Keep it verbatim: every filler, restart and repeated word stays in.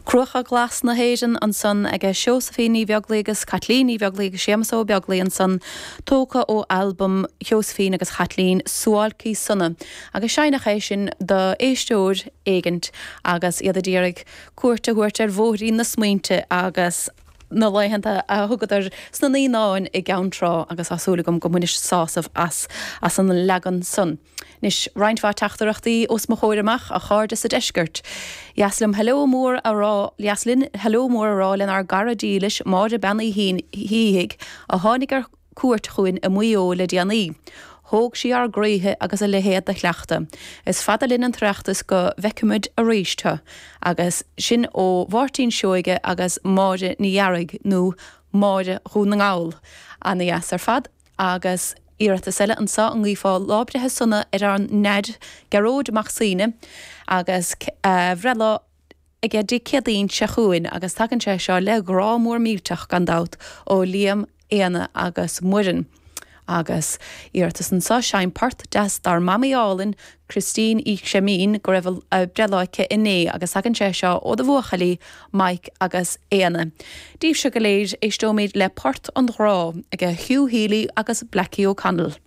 Crucha glas na héan an san ag Seosafíní bheaglagus Catlíní bheaglagus séamsó beaglaíon san tóca ó albumm Seosafín agus Chatlín Suálcaí Sunna. Agus seine chéis sin do éisteúr éigent agus iad a dírig cuairte thuairt ar bhóirí na smaointe agus na leihananta a thugad ar sna ní náin i gceantrá agus asúlagum go muinis sásamh as as an legan sun. Nis reinfá teachtarachtaí os mo chóireach a cháirde sa deisgurt. Liaslim hello mór a rá, liaslin hello mór a rá len ar garadílis máide bennaí hín híhiig a tháinig ar cuairt chuin a muo le dianaí. Thóg sí ar gréithe agus a lehéad a chleachta. Is fada linn an treachtas go bhecimid a réiste agus sin ó bhhartín seoige agus máide níhearrig nó máide chuún na ngáil. Anna yes ar fad agus iarta selle an sa an gífá lábrethe sunna ar an ned garód machsíne agus uh, bhrela ige dí cedín se chuin agus tagan sé seo le grá mór míteach gan dat ó líam éana agus muirin. Agus iartas an sa sein part des dar mamiálinn Christine í Semín go raibh uh, breláice inné agus tagan sé seo ó do bhuachalí Mike agus éana. Díobh se go léir é stóméid le part an rá ag Hugh Healy agus Blackie O'Connell.